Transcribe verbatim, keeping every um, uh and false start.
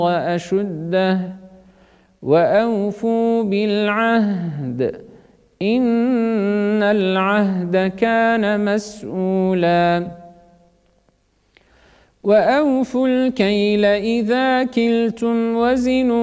أشده وأوفوا بالعهد إن العهد كان مسؤولا وأوفوا الكيل إذا كلتم وزنوا